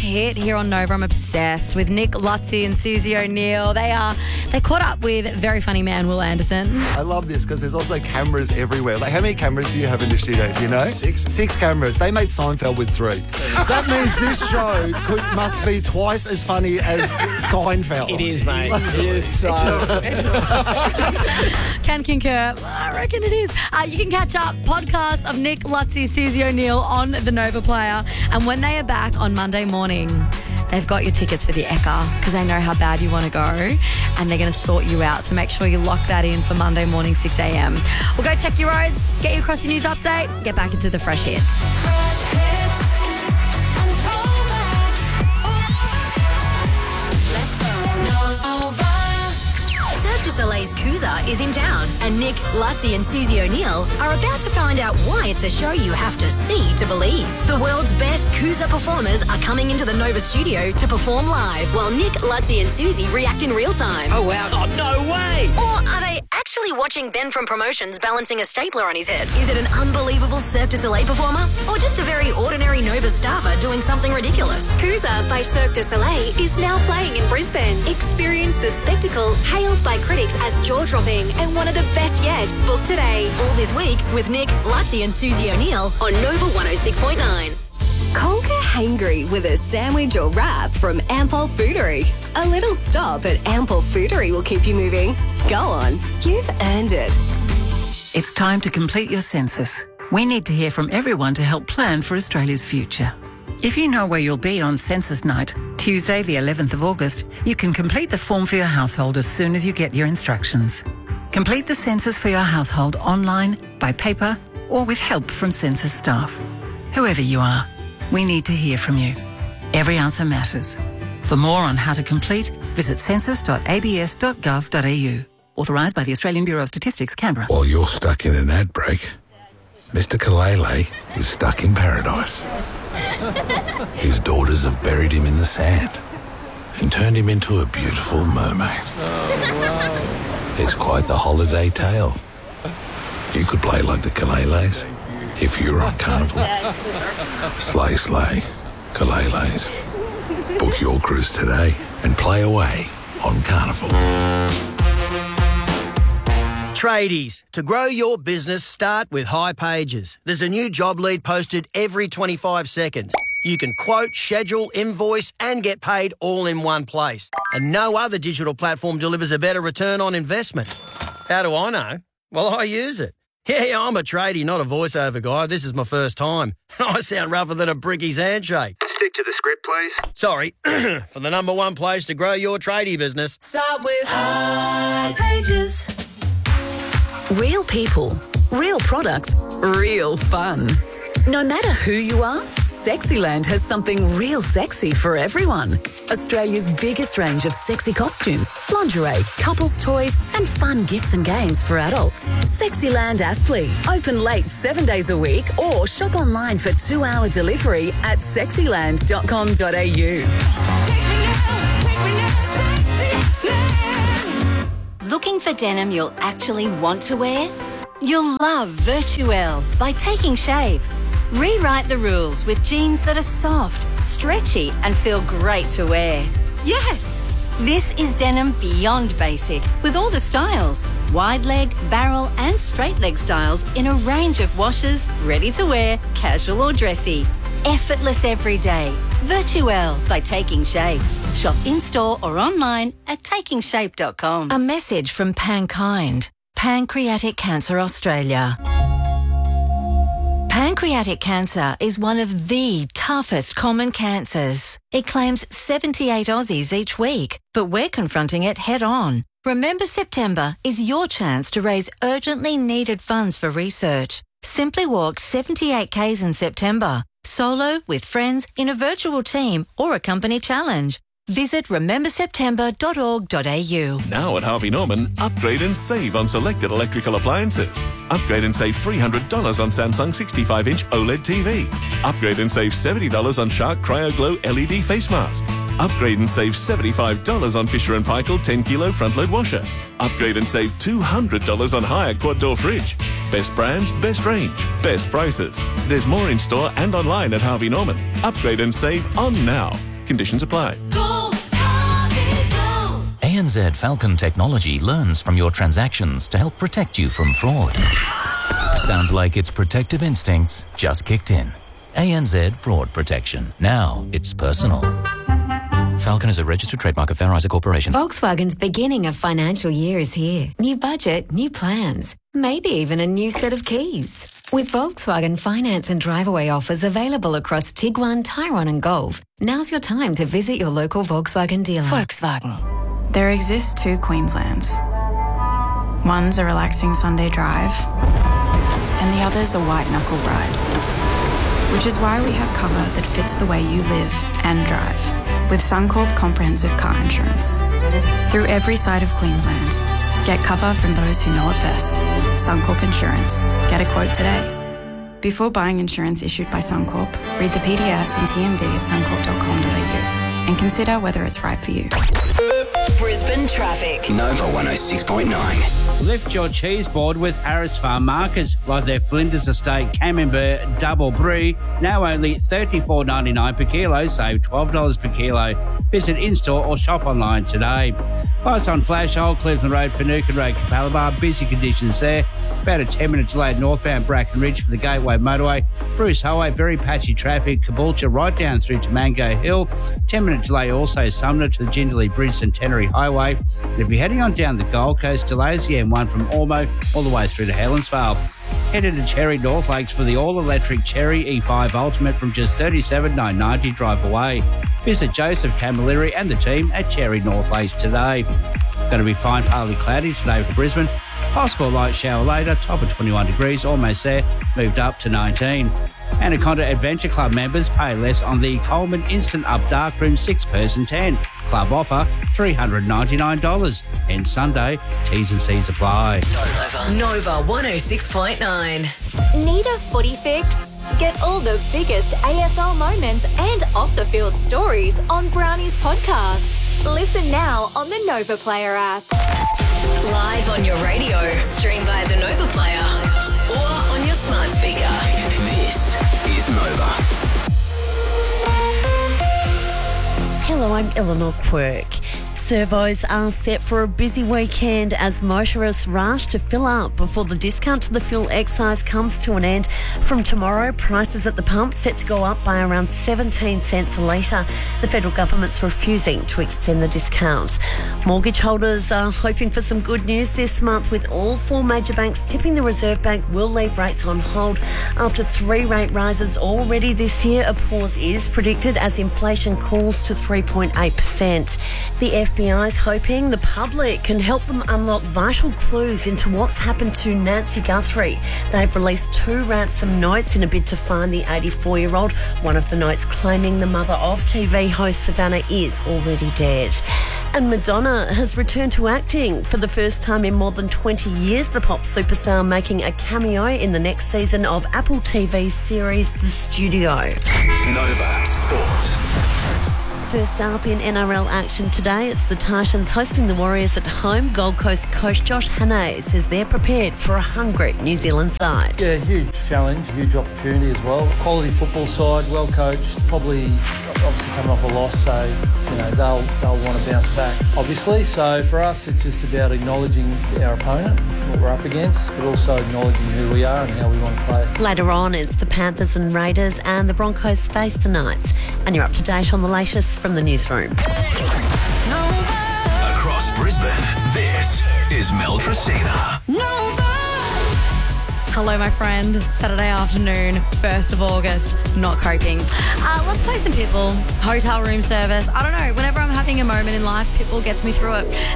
hit here on Nova. I'm obsessed with Nick Lutzy and Susie O'Neill. They caught up with very funny man Will Anderson. I love this because there's also cameras everywhere. Like, how many cameras do you have in the studio? Do you know? Six cameras. They made Seinfeld with 3. That means this show must be twice as funny as Seinfeld. It is, mate. It is so. Can concur. I reckon it is. You can catch up podcasts of Nick Lutzy, Susie O'Neill on the Nova Player. And when they are back on Monday morning, they've got your tickets for the Ekka because they know how bad you want to go and they're going to sort you out. So make sure you lock that in for Monday morning, 6 a.m. We'll go check your roads, get you across your news update, get back into the fresh hits. Cirque du Soleil's Coosa is in town, and Nick, Lutzy and Susie O'Neill are about to find out why it's a show you have to see to believe. The world's best Coosa performers are coming into the Nova studio to perform live, while Nick, Lutzy and Susie react in real time. Oh, wow. Oh, no way. Or are they actually watching Ben from Promotions balancing a stapler on his head? Is it an unbelievable Cirque du Soleil performer, or just a very ordinary Nova staffer doing something ridiculous? Coosa by Cirque du Soleil is now playing in Brisbane. Experience the spectacle hailed by critics as jaw-dropping and one of the best yet. Book today. All this week with Nick, Lutzy and Susie O'Neill on Nova 106.9. Conquer hangry with a sandwich or wrap from Ampol Foodery. A little stop at Ampol Foodery will keep you moving. Go on, you've earned it. It's time to complete your census. We need to hear from everyone to help plan for Australia's future. If you know where you'll be on census night, Tuesday the 11th of August, you can complete the form for your household as soon as you get your instructions. Complete the census for your household online, by paper, or with help from census staff. Whoever you are, we need to hear from you. Every answer matters. For more on how to complete, visit census.abs.gov.au. Authorised by the Australian Bureau of Statistics, Canberra. While you're stuck in an ad break, Mr. Kalele is stuck in paradise. His daughters have buried him in the sand and turned him into a beautiful mermaid. It's quite the holiday tale. You could play like the Kaleles if you were on Carnival. Slay, slay, Kaleles. Book your cruise today and play away on Carnival. Tradies, to grow your business, start with High Pages. There's a new job lead posted every 25 seconds. You can quote, schedule, invoice and get paid all in one place. And no other digital platform delivers a better return on investment. How do I know? Well, I use it. Yeah, I'm a tradie, not a voiceover guy. This is my first time. I sound rougher than a bricky's handshake. Stick to the script, please. Sorry, for the number one place to grow your tradie business. Start with High Pages. Real people, real products, real fun. No matter who you are, Sexyland has something real sexy for everyone. Australia's biggest range of sexy costumes, lingerie, couples toys and fun gifts and games for adults. Sexyland Aspley. Open late 7 days a week or shop online for 2-hour delivery at sexyland.com.au. Looking for denim you'll actually want to wear? You'll love Virtuelle by Taking Shape. Rewrite the rules with jeans that are soft, stretchy and feel great to wear. Yes! This is denim beyond basic with all the styles. Wide leg, barrel and straight leg styles in a range of washes, ready to wear, casual or dressy. Effortless every day. Virtuelle by Taking Shape. Shop in-store or online at takingshape.com. A message from Pankind, Pancreatic Cancer Australia. Pancreatic cancer is one of the toughest common cancers. It claims 78 Aussies each week, but we're confronting it head on. Remember September is your chance to raise urgently needed funds for research. Simply walk 78 Ks in September, solo, with friends, in a virtual team or a company challenge. Visit rememberseptember.org.au. Now at Harvey Norman, upgrade and save on selected electrical appliances. Upgrade and save $300 on Samsung 65-inch OLED TV. Upgrade and save $70 on Shark Cryo Glow LED face mask. Upgrade and save $75 on Fisher & Paykel 10-kilo front-load washer. Upgrade and save $200 on Haier quad-door fridge. Best brands, best range, best prices. There's more in store and online at Harvey Norman. Upgrade and save on now. Conditions apply. ANZ Falcon technology learns from your transactions to help protect you from fraud. Sounds like its protective instincts just kicked in. ANZ Fraud Protection. Now it's personal. Falcon is a registered trademark of Fair Isaac Corporation. Volkswagen's beginning of financial year is here. New budget, new plans, maybe even a new set of keys. With Volkswagen finance and drive-away offers available across Tiguan, Tyrone and Golf, now's your time to visit your local Volkswagen dealer. Volkswagen. There exist two Queenslands. One's a relaxing Sunday drive, and the other's a white-knuckle ride. Which is why we have cover that fits the way you live and drive. With Suncorp Comprehensive Car Insurance. Through every side of Queensland, get cover from those who know it best. Suncorp Insurance. Get a quote today. Before buying insurance issued by Suncorp, read the PDS and TMD at suncorp.com.au and consider whether it's right for you. Brisbane traffic. Nova 106.9. Lift your cheese board with Harris Farm Markets, like their Flinders Estate Camembert Double Brie, now only $34.99 per kilo, save $12 per kilo. Visit in-store or shop online today. Lights on flash, Old Cleveland Road, Finucane Road, Capalaba, busy conditions there. About a 10-minute delay northbound Bracken Ridge for the Gateway Motorway. Bruce Highway, very patchy traffic. Caboolture right down through to Mango Hill. 10-minute delay also Sumner to the Jindalee Bridge Centenary Highway. And if you're heading on down the Gold Coast, delays the M1 from Ormo all the way through to Helensvale. Headed to Cherry North Lakes for the all-electric Cherry E5 Ultimate from just $37,990 drive away. Visit Joseph Camilleri and the team at Cherry North Lakes today. Going to be fine, partly cloudy today for Brisbane. Possible light shower later, top of 21 degrees, almost there, moved up to 19. Anaconda Adventure Club members pay less on the Coleman Instant Up Darkroom 6-person tent. Club offer $399. And Sunday, T's and C's apply. Nova 106.9. Need a footy fix? Get all the biggest AFL moments and off-the-field stories on Brownie's podcast. Listen now on the Nova Player app. Live on your radio, stream via the Nova Player, or on your smart speaker. This is Nova. Hello, I'm Eleanor Quirk. Servos are set for a busy weekend as motorists rush to fill up before the discount to the fuel excise comes to an end. From tomorrow, prices at the pump set to go up by around 17 cents a litre. The federal government's refusing to extend the discount. Mortgage holders are hoping for some good news this month, with all four major banks tipping the Reserve Bank will leave rates on hold. After 3 rate rises already this year, a pause is predicted as inflation cools to 3.8%. The FBI is hoping the public can help them unlock vital clues into what's happened to Nancy Guthrie. They've released 2 ransom notes in a bid to find the 84-year-old, one of the notes claiming the mother of TV host Savannah is already dead. And Madonna has returned to acting for the first time in more than 20 years. The pop superstar making a cameo in the next season of Apple TV's series The Studio. Nova Sport. First up in NRL action today, it's the Titans hosting the Warriors at home. Gold Coast coach Josh Hannay says they're prepared for a hungry New Zealand side. Yeah, huge challenge, huge opportunity as well. Quality football side, well coached, probably obviously coming off a loss, so they'll want to bounce back, obviously. So for us, it's just about acknowledging our opponent, what we're up against, but also acknowledging who we are and how we want to play. Later on, it's the Panthers and Raiders, and the Broncos face the Knights. And you're up to date on the latest from the newsroom. Across Brisbane, this is Mel Tresina. Hello, my friend. Saturday afternoon, 1st of August, not coping. Let's play some Pitbull. Hotel room service. I don't know. Whenever I'm having a moment in life, Pitbull gets me through it.